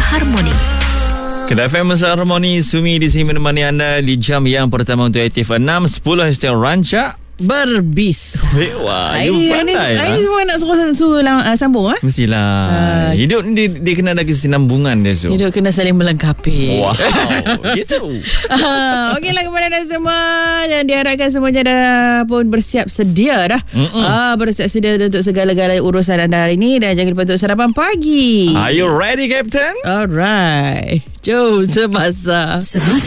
Harmoni. Kedai FM Mesra Harmoni, Sumi di sini menemani anda di jam yang pertama untuk aktif 6.10 #rancak berbis. Wah, ini semua nak suruh sambung Mestilah. Hidup ni dia kena ada kesinambungan dia tu. Hidup kena saling melengkapi. Wow. Gitu. Okeylah kepada anda semua, dan diharapkan semuanya dah pun bersiap sedia dah. Bersiap sedia untuk segala-galanya urusan anda hari ini, dan jangan lupa untuk sarapan pagi. Are you ready, Captain? Alright. Jom semasa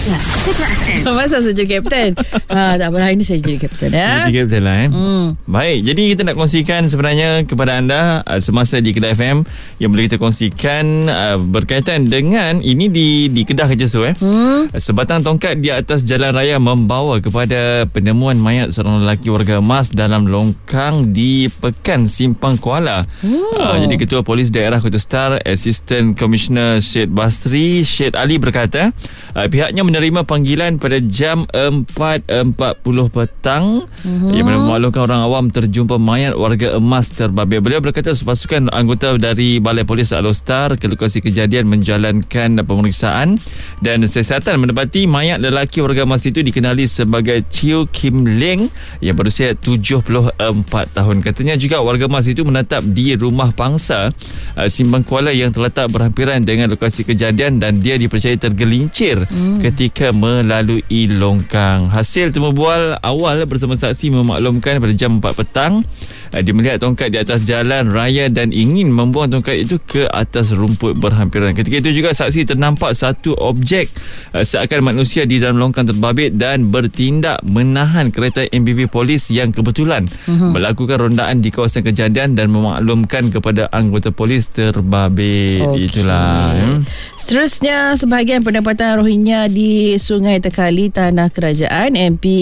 saja Captain. Tak apa, hari ini saya jadi Captain Jadi Captain lah Baik, jadi kita nak kongsikan sebenarnya kepada anda semasa di Kedai FM yang boleh kita kongsikan berkaitan dengan ini di Kedah kerja tu sebatang tongkat di atas jalan raya membawa kepada penemuan mayat seorang lelaki warga emas dalam longkang di Pekan Simpang Kuala. Jadi Ketua Polis Daerah Kota Star, Assistant Commissioner Syed Basri Syed Ali berkata pihaknya menerima panggilan pada jam 4.40 petang yang memaklumkan orang awam terjumpa mayat warga emas terbabit. Beliau berkata sepasukan anggota dari Balai Polis Alostar ke lokasi kejadian menjalankan pemeriksaan dan siasatan mendapati mayat lelaki warga emas itu dikenali sebagai Teo Kim Leng yang berusia 74 tahun. Katanya juga warga emas itu menetap di rumah pangsa Simpang Kuala yang terletak berhampiran dengan lokasi kejadian dan dia dipercayai tergelincir ketika melalui longkang. Hasil temu bual awal bersama saksi memaklumkan pada jam 4 petang dia melihat tongkat di atas jalan raya dan ingin membuang tongkat itu ke atas rumput berhampiran. Ketika itu juga saksi ternampak satu objek seakan manusia di dalam longkang terbabit dan bertindak menahan kereta MPV polis yang kebetulan melakukan rondaan di kawasan kejadian dan memaklumkan kepada anggota polis terbabit. Itulah. Seterusnya, sebahagian pendapatan Rohingya di Sungai Tekali Tanah Kerajaan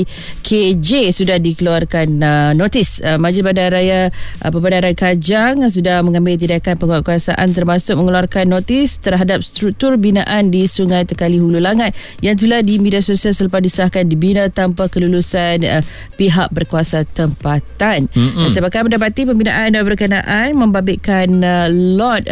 MPKJ sudah dikeluarkan notis. Majlis Bandaraya Perbandaran Kajang sudah mengambil tindakan penguatkuasaan termasuk mengeluarkan notis terhadap struktur binaan di Sungai Tekali Hulu Langat yang telah di media sosial selepas disahkan dibina tanpa kelulusan pihak berkuasa tempatan. Sebabkan mendapati pembinaan berkenaan membabitkan lot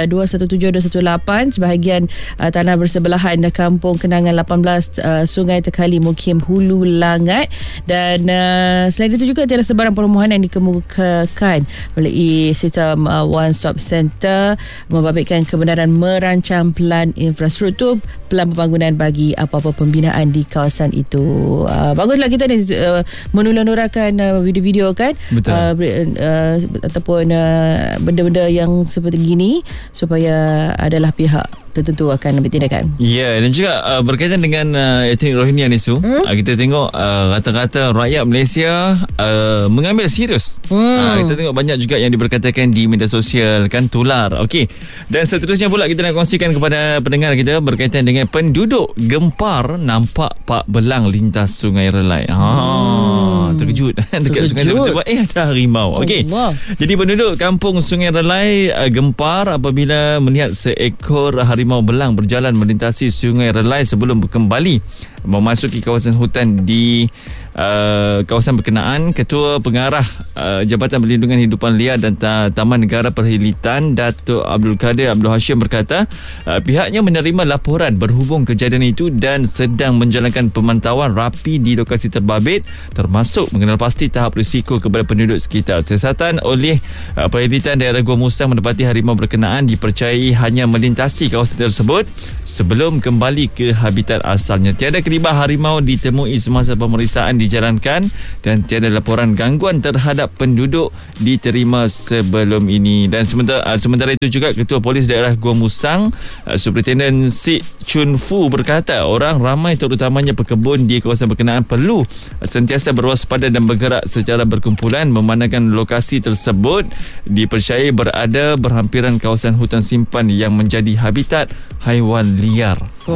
217-218 sebahagian tanah bersebelahan Kampung Kenangan 18 Sungai Tekali Mukim Hulu Langat, dan selain itu juga tiada sebarang permohonan dikemukakan melalui sistem One Stop Center membabitkan kebenaran merancang plan infrastruktur, plan pembangunan bagi apa-apa pembinaan di kawasan itu. Baguslah kita ni menulur-nurkan video-video kan. Ataupun benda-benda yang seperti gini supaya adalah pihak tertentu akan ambil tindakan. Ya, dan juga berkaitan dengan etnik Rohingya ni kita tengok rata-rata rakyat Malaysia mengambil serius. Kita tengok banyak juga yang diberkatakan di media sosial kan tular. Okey. Dan seterusnya pula kita nak kongsikan kepada pendengar kita berkaitan dengan penduduk gempar nampak pak belang lintas Sungai Relai. Terkejut dekat Sungai Relai ada harimau. Okey. Jadi penduduk kampung Sungai Relai gempar apabila melihat seekor harimau belang berjalan melintasi Sungai Relai sebelum kembali memasuki kawasan hutan di kawasan berkenaan. Ketua Pengarah Jabatan Perlindungan Hidupan Liar dan Taman Negara Perhilitan Datuk Abdul Kadir Abdul Hashim berkata pihaknya menerima laporan berhubung kejadian itu dan sedang menjalankan pemantauan rapi di lokasi terbabit termasuk mengenal pasti tahap risiko kepada penduduk sekitar. Siasatan oleh Perhilitan Daerah Gua Musang mendapati harimau berkenaan dipercayai hanya melintasi kawasan tersebut sebelum kembali ke habitat asalnya. Tiada keribat harimau ditemui semasa pemeriksaan dijalankan dan tiada laporan gangguan terhadap penduduk diterima sebelum ini. Dan sementara itu juga Ketua Polis Daerah Gua Musang Superintendent Si Chun Fu berkata orang ramai terutamanya pekebun di kawasan berkenaan perlu sentiasa berwaspada dan bergerak secara berkumpulan memandangkan lokasi tersebut dipercayai berada berhampiran kawasan hutan simpan yang menjadi habitat haiwan liar.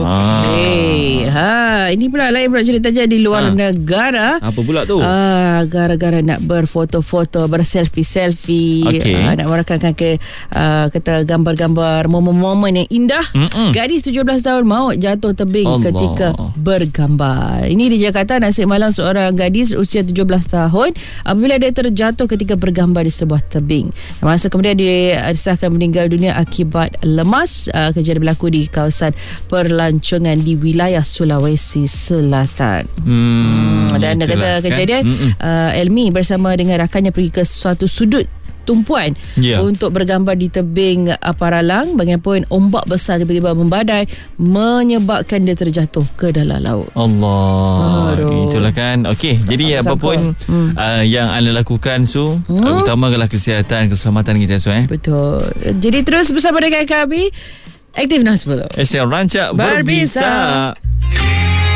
Okey. Ini pula lain pula ceritanya di luar negara. Apa pula tu? Gara-gara nak berfoto-foto, berselfie-selfie, nak merakamkan kata gambar-gambar momen-momen yang indah. Gadis 17 tahun maut jatuh tebing ketika bergambar. Ini di Jakarta, nasib malang seorang gadis usia 17 tahun apabila dia terjatuh ketika bergambar di sebuah tebing. Masa kemudian dia disahkan meninggal dunia akibat lemas. Kejadian berlaku di kawasan perlancongan di wilayah Sulawesi Selatan. Dan dia kata kejadian Elmi bersama dengan rakannya pergi ke suatu sudut tumpuan untuk bergambar di tebing Paralang. Bagaimanapun ombak besar tiba-tiba membadai menyebabkan dia terjatuh ke dalam laut. Allah. Itulah kan. Okey, jadi apa pun yang anda lakukan utamakanlah kesihatan, keselamatan kita Betul. Jadi terus bersama dengan kami Aktif 10. Rancak Berbisa.